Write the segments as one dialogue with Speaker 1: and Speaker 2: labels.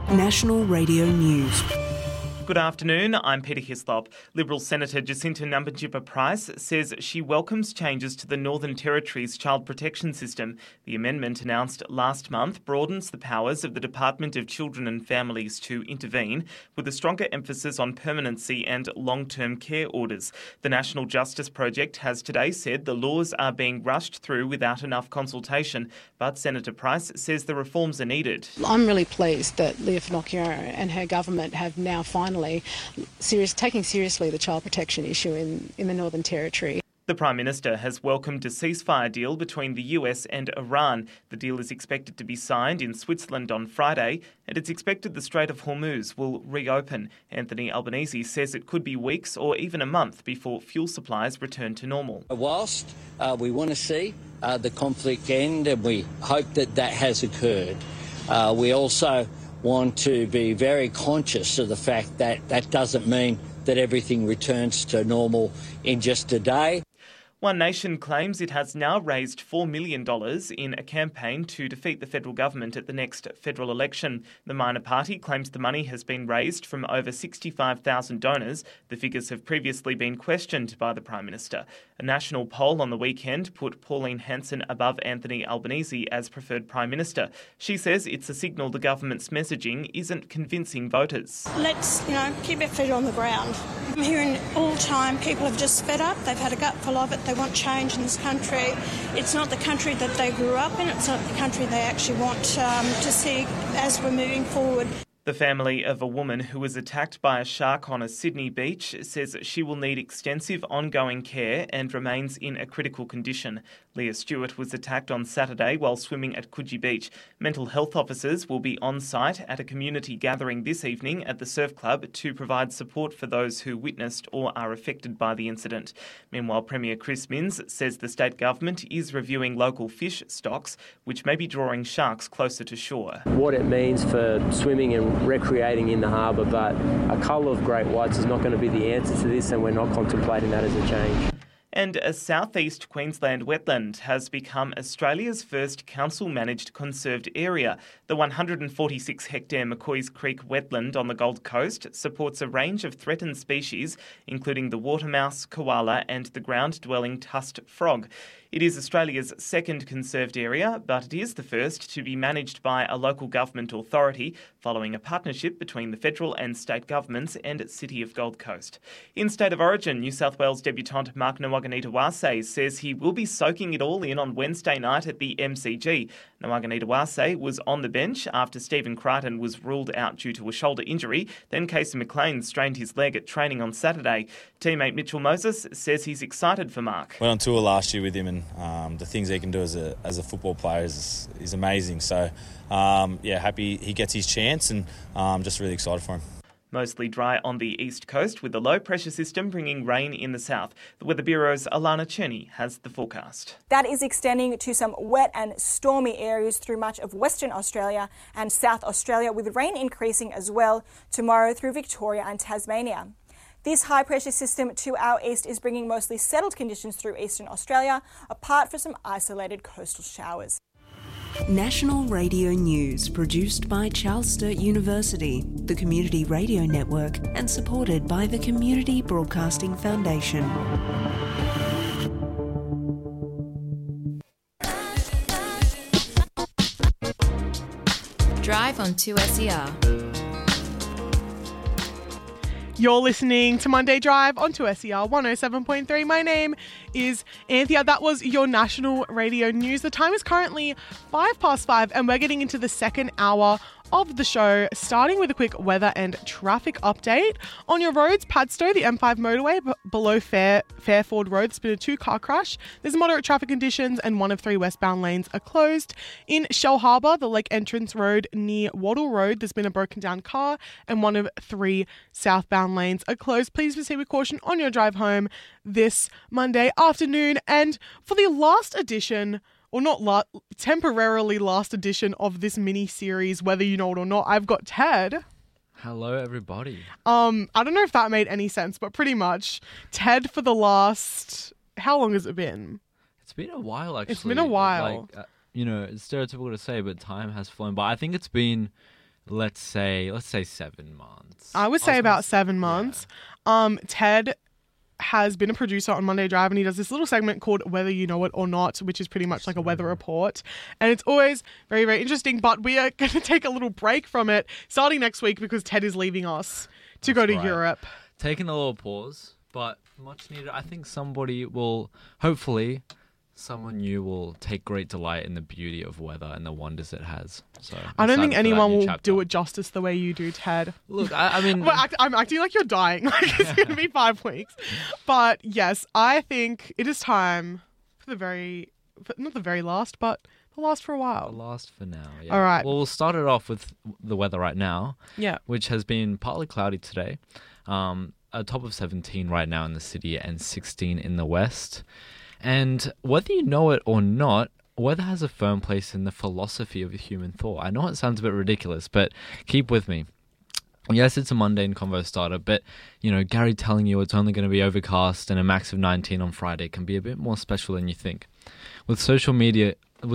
Speaker 1: National Radio News.
Speaker 2: Good afternoon, I'm Peter Hislop. Liberal Senator Jacinta Nampijinpa-Price says she welcomes changes to the Northern Territory's child protection system. The amendment announced last month broadens the powers of the Department of Children and Families to intervene, with a stronger emphasis on permanency and long-term care orders. The National Justice Project has today said the laws are being rushed through without enough consultation, but Senator Price says the reforms are needed.
Speaker 3: I'm really pleased that Leah Finocchio and her government have now finally taking seriously the child protection issue in the Northern Territory.
Speaker 2: The Prime Minister has welcomed a ceasefire deal between the US and Iran. The deal is expected to be signed in Switzerland on Friday, and it's expected the Strait of Hormuz will reopen. Anthony Albanese says it could be weeks or even a month before fuel supplies return to normal.
Speaker 4: Whilst we want to see the conflict end, and we hope that has occurred, we also want to be very conscious of the fact that that doesn't mean that everything returns to normal in just a day.
Speaker 2: One Nation claims it has now raised $4 million in a campaign to defeat the federal government at the next federal election. The minor party claims the money has been raised from over 65,000 donors. The figures have previously been questioned by the Prime Minister. A national poll on the weekend put Pauline Hanson above Anthony Albanese as preferred Prime Minister. She says it's a signal the government's messaging isn't convincing voters.
Speaker 5: Let's, keep our feet on the ground. I'm hearing all the time people have just fed up. They've had a gutful of it. They want change in this country. It's not the country that they grew up in. It's not the country they actually want to see as we're moving forward.
Speaker 2: The family of a woman who was attacked by a shark on a Sydney beach says she will need extensive ongoing care and remains in a critical condition. Leah Stewart was attacked on Saturday while swimming at Coogee Beach. Mental health officers will be on site at a community gathering this evening at the Surf Club to provide support for those who witnessed or are affected by the incident. Meanwhile, Premier Chris Minns says the state government is reviewing local fish stocks, which may be drawing sharks closer to shore.
Speaker 6: What it means for swimming and recreating in the harbour, but a cull of great whites is not going to be the answer to this, and we're not contemplating that as a change.
Speaker 2: And a southeast Queensland wetland has become Australia's first council-managed conserved area. The 146-hectare McCoys Creek wetland on the Gold Coast supports a range of threatened species, including the watermouse, koala and the ground-dwelling tusked frog. It is Australia's second conserved area, but it is the first to be managed by a local government authority, following a partnership between the federal and state governments and City of Gold Coast. In State of Origin, New South Wales debutant Mark Ngawanganitawase says he will be soaking it all in on Wednesday night at the MCG. Ngawanganitawase was on the bench after Stephen Crichton was ruled out due to a shoulder injury. Then Casey McLean strained his leg at training on Saturday. Teammate Mitchell Moses says he's excited for Mark.
Speaker 7: Went on tour last year with him, and the things he can do as a football player is amazing. So, happy he gets his chance, and just really excited for him.
Speaker 2: Mostly dry on the east coast, with a low-pressure system bringing rain in the south. The Weather Bureau's Alana Cherney has the forecast.
Speaker 8: That is extending to some wet and stormy areas through much of Western Australia and South Australia, with rain increasing as well tomorrow through Victoria and Tasmania. This high-pressure system to our east is bringing mostly settled conditions through eastern Australia, apart from some isolated coastal showers.
Speaker 1: National Radio News, produced by Charles Sturt University, the Community Radio Network, and supported by the Community Broadcasting Foundation.
Speaker 9: Drive on 2SER.
Speaker 10: You're listening to Monday Drive on 2SER 107.3. My name is Anthea. That was your National Radio News. The time is currently 5:05 and we're getting into the second hour of the show, starting with a quick weather and traffic update. On your roads, Padstow, the M5 motorway below Fairford Road, there's been a two-car crash. There's moderate traffic conditions and one of three westbound lanes are closed. In Shell Harbour, the Lake Entrance Road near Wattle Road, there's been a broken down car and one of three southbound lanes are closed. Please proceed with caution on your drive home this Monday afternoon. And for the last edition, or not temporarily last edition of this mini-series, whether you know it or not, I've got Ted.
Speaker 11: Hello, everybody.
Speaker 10: I don't know if that made any sense, but pretty much Ted for the last... How long has it been?
Speaker 11: It's been a while, actually.
Speaker 10: It's been a while.
Speaker 11: It's stereotypical to say, but time has flown by. I think it's been let's say 7 months.
Speaker 10: I would say about 7 months. Yeah. Ted has been a producer on Monday Drive, and he does this little segment called Whether You Know It or Not, which is pretty much like a weather report. And it's always very, very interesting, but we are going to take a little break from it starting next week because Ted is leaving us to go to Europe.
Speaker 11: Taking a little pause, but much needed. I think somebody will, hopefully, someone new will take great delight in the beauty of weather and the wonders it has. So
Speaker 10: I don't think anyone will do it justice the way you do, Ted.
Speaker 11: Look, I mean...
Speaker 10: I'm acting like you're dying. Like it's going to be 5 weeks. But yes, I think it is time for not the very last, but the last for a while.
Speaker 11: The last for now, yeah.
Speaker 10: All right.
Speaker 11: Well, we'll start it off with the weather right now.
Speaker 10: Yeah.
Speaker 11: Which has been partly cloudy today. A top of 17 right now in the city and 16 in the west. And whether you know it or not, weather has a firm place in the philosophy of human thought. I know it sounds a bit ridiculous, but keep with me. Yes, it's a mundane convo starter, but, Gary telling you it's only going to be overcast and a max of 19 on Friday can be a bit more special than you think. With social media,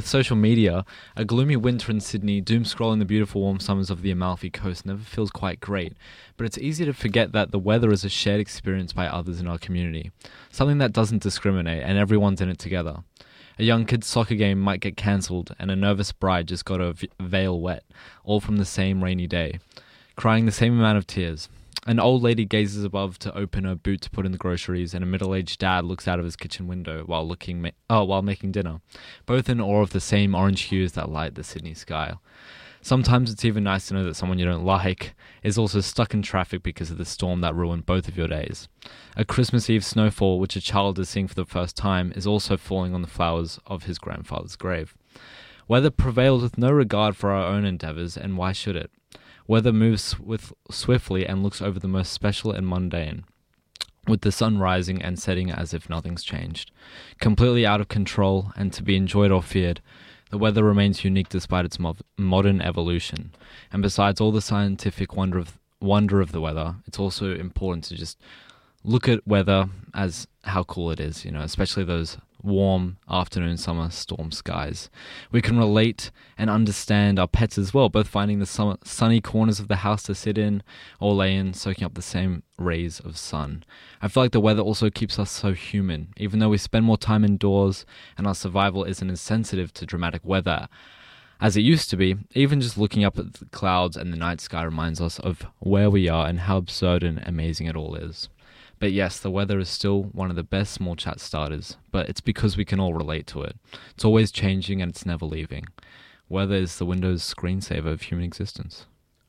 Speaker 11: a gloomy winter in Sydney, doom scrolling the beautiful warm summers of the Amalfi Coast never feels quite great, but it's easy to forget that the weather is a shared experience by others in our community, something that doesn't discriminate and everyone's in it together. A young kid's soccer game might get cancelled and a nervous bride just got her veil wet, all from the same rainy day, crying the same amount of tears. An old lady gazes above to open her boot to put in the groceries, and a middle-aged dad looks out of his kitchen window while making dinner, both in awe of the same orange hues that light the Sydney sky. Sometimes it's even nice to know that someone you don't like is also stuck in traffic because of the storm that ruined both of your days. A Christmas Eve snowfall, which a child is seeing for the first time, is also falling on the flowers of his grandfather's grave. Weather prevails with no regard for our own endeavours, and why should it? Weather moves swiftly and looks over the most special and mundane, with the sun rising and setting as if nothing's changed. Completely out of control and to be enjoyed or feared, the weather remains unique despite its modern evolution. And besides all the scientific wonder of the weather, it's also important to just look at weather as how cool it is, especially those warm afternoon summer storm skies. We can relate and understand our pets as well, both finding the sunny corners of the house to sit in or lay in, soaking up the same rays of sun. I feel like the weather also keeps us so human, even though we spend more time indoors and our survival isn't as sensitive to dramatic weather as it used to be. Even just looking up at the clouds and the night sky reminds us of where we are and how absurd and amazing it all is. But yes, the weather is still one of the best small chat starters, but it's because we can all relate to it. It's always changing and it's never leaving. Weather is the Windows screensaver of human existence.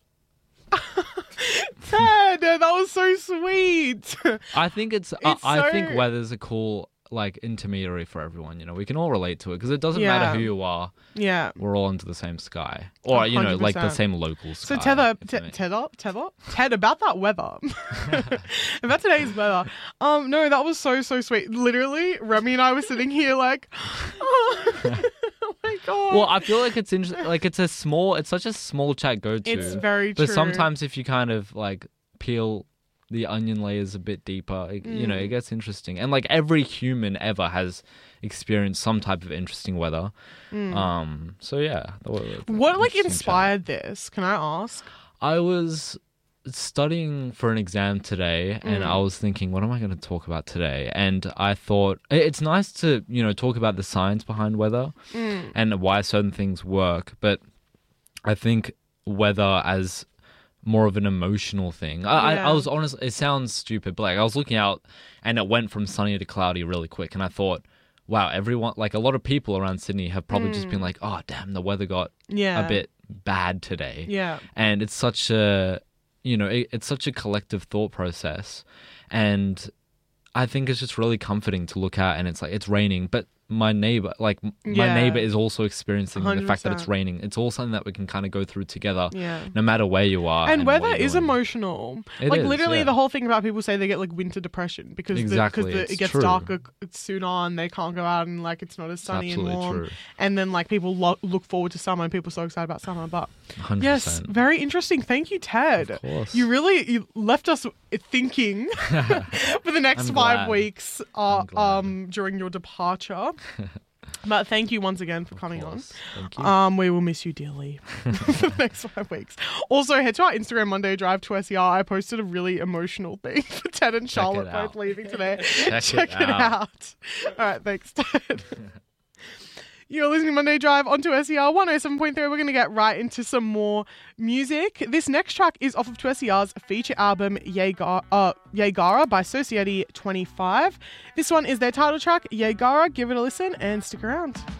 Speaker 10: Ted, that was so sweet.
Speaker 11: I think I think weather's a cool intermediary for everyone. We can all relate to it because it doesn't matter who you are.
Speaker 10: Yeah,
Speaker 11: we're all under the same sky, or 100%. The same local sky.
Speaker 10: So Ted, about that weather, about today's weather. No, that was so sweet. Literally, Remy and I were sitting here like, oh my god.
Speaker 11: Well, I feel like it's it's such a small chat go to.
Speaker 10: It's very true.
Speaker 11: But sometimes if you kind of peel the onion layers a bit deeper, it gets interesting. And every human ever has experienced some type of interesting weather. So yeah.
Speaker 10: What inspired this? Can I ask?
Speaker 11: I was studying for an exam today and I was thinking, what am I going to talk about today? And I thought it's nice to, talk about the science behind weather and why certain things work. But I think weather as more of an emotional thing. I was honest, it sounds stupid, but I was looking out and it went from sunny to cloudy really quick. And I thought, wow, everyone, a lot of people around Sydney have probably just been like, oh, damn, the weather got a bit bad today.
Speaker 10: Yeah.
Speaker 11: And it's such a, it's such a collective thought process. And I think it's just really comforting to look at and it's it's raining, but my neighbor is also experiencing 100%. The fact that it's raining. It's all something that we can kind of go through together, no matter where you are.
Speaker 10: And weather is emotional. Literally, the whole thing about people say they get winter depression because it gets darker sooner and they can't go out and it's not as sunny and warm. True. And then people look forward to summer and people are so excited about summer. But
Speaker 11: 100%.
Speaker 10: Yes, very interesting. Thank you, Ted.
Speaker 11: Of course.
Speaker 10: You left us thinking for the next 5 weeks during your departure. But thank you once again for coming on.
Speaker 11: Thank you.
Speaker 10: We will miss you dearly for the next 5 weeks. Also, head to our Instagram Monday Drive to SER. I posted a really emotional thing for Ted and Charlotte both leaving today. Check it out. All right, thanks, Ted. You're listening to Monday Drive onto SER 107.3. We're going to get right into some more music. This next track is off of 2SER's feature album Yegara by Society 25. This one is their title track, Yegara. Give it a listen and stick around.